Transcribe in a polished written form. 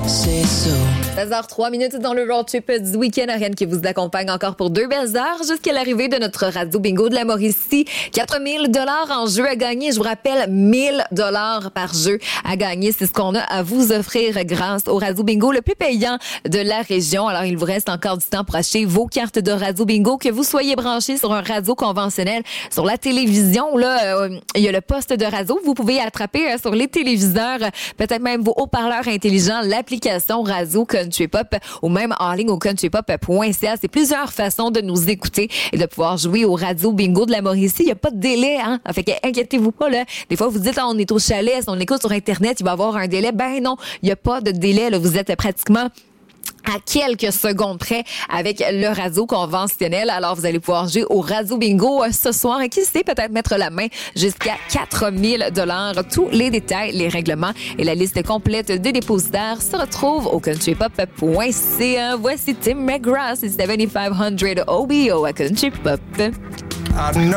16h03 dans le road trip du week-end. Ariane qui vous accompagne encore pour 2 belles heures jusqu'à l'arrivée de notre radio bingo de la Mauricie. 4 000 $ en jeu à gagner. Je vous rappelle, 1 000 $ par jeu à gagner. C'est ce qu'on a à vous offrir grâce au radio bingo le plus payant de la région. Alors, il vous reste encore du temps pour acheter vos cartes de radio bingo, que vous soyez branchés sur un radio conventionnel, sur la télévision. Là, il y a le poste de radio. Vous pouvez attraper sur les téléviseurs, peut-être même vos haut-parleurs intelligents, l'application radio Country Pop ou même en ligne au countrypop.ca. C'est plusieurs façons de nous écouter et de pouvoir jouer au radio bingo de la Mauricie. Il n'y a pas de délai, hein? Fait que inquiétez-vous pas, là. Des fois, vous dites, on est au chalet, si on écoute sur Internet, il va y avoir un délai. Ben non, il n'y a pas de délai, là. Vous êtes pratiquement à quelques secondes près avec le radio conventionnel. Alors, vous allez pouvoir jouer au radio bingo ce soir et qui sait, peut-être mettre la main jusqu'à 4 000 $. Tous les détails, les règlements et la liste complète des dépositaires se retrouvent au countrypop.ca. Voici Tim McGrath et 7500 OBO à Country Pop.